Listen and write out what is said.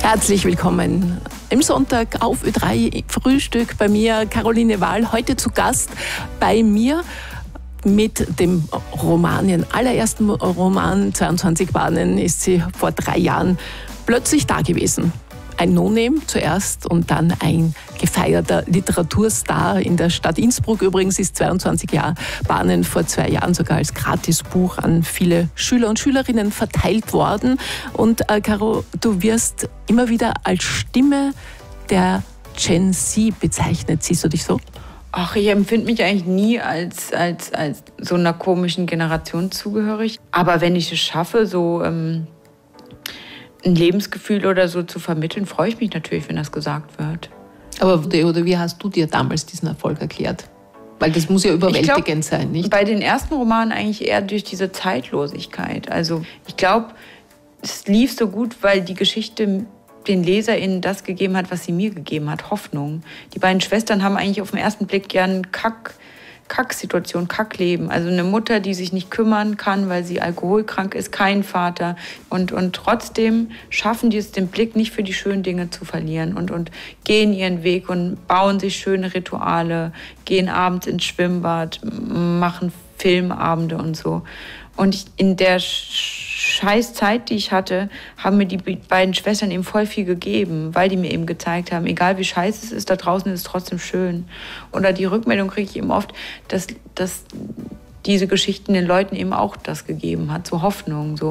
Herzlich willkommen im Sonntag auf Ö3 Frühstück bei mir, Caroline Wahl, heute zu Gast bei mir mit dem Roman, ihren allerersten Roman, 22 Bahnen, ist sie vor 3 Jahren plötzlich da gewesen. Ein No-Name zuerst und dann ein gefeierter Literaturstar in der Stadt Innsbruck. Übrigens ist 22 Bahnen vor 2 Jahren sogar als Gratisbuch an viele Schüler und Schülerinnen verteilt worden. Und Caro, du wirst immer wieder als Stimme der Gen Z bezeichnet. Siehst du dich so? Ach, ich empfinde mich eigentlich nie als so einer komischen Generation zugehörig. Aber wenn ich es schaffe, so ein Lebensgefühl oder so zu vermitteln, freue ich mich natürlich, wenn das gesagt wird. Aber oder wie hast du dir damals diesen Erfolg erklärt? Weil das muss ja überwältigend sein, nicht? Bei den ersten Romanen eigentlich eher durch diese Zeitlosigkeit. Also ich glaube, es lief so gut, weil die Geschichte den LeserInnen das gegeben hat, was sie mir gegeben hat, Hoffnung. Die beiden Schwestern haben eigentlich auf den ersten Blick gern Kacksituation, Kackleben. Also eine Mutter, die sich nicht kümmern kann, weil sie alkoholkrank ist, kein Vater. Und trotzdem schaffen die es, den Blick nicht für die schönen Dinge zu verlieren und gehen ihren Weg und bauen sich schöne Rituale, gehen abends ins Schwimmbad, machen Filmabende und so. Und in der scheiß Zeit, die ich hatte, haben mir die beiden Schwestern eben voll viel gegeben, weil die mir eben gezeigt haben, egal wie scheiße es ist, da draußen ist es trotzdem schön. Oder die Rückmeldung kriege ich eben oft, dass diese Geschichten den Leuten eben auch das gegeben hat, so Hoffnung. So.